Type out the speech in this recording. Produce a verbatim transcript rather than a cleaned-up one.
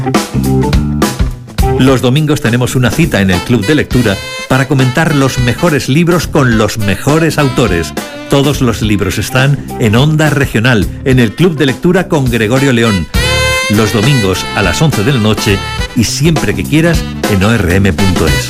Los domingos tenemos una cita en el Club de Lectura para comentar los mejores libros con los mejores autores. Todos los libros están en Onda Regional, en el Club de Lectura con Gregorio León. Los domingos a las once de la noche y siempre que quieras en o r m punto es.